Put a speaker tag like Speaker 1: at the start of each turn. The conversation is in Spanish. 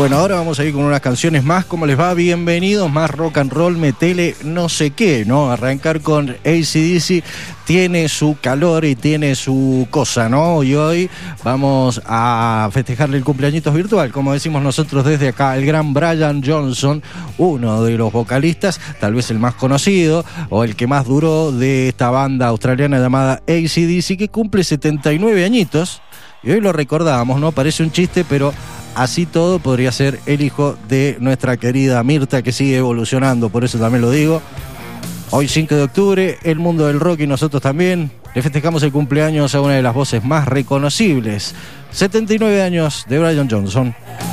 Speaker 1: Bueno, ahora vamos a ir con unas canciones más. ¿Cómo les va? Bienvenidos, más rock and roll, metele no sé qué, ¿no? Arrancar con AC/DC tiene su calor y tiene su cosa, ¿no? Y hoy vamos a festejarle el cumpleañitos virtual, como decimos nosotros desde acá, el gran Brian Johnson, uno de los vocalistas, tal vez el más conocido o el que más duró de esta banda australiana llamada AC/DC, que cumple 79 añitos. Y hoy lo recordábamos, ¿no? Parece un chiste, pero así todo podría ser el hijo de nuestra querida Mirta, que sigue evolucionando, por eso también lo digo. Hoy 5 de octubre, el mundo del rock y nosotros también le festejamos el cumpleaños a una de las voces más reconocibles. 79 años de Brian Johnson.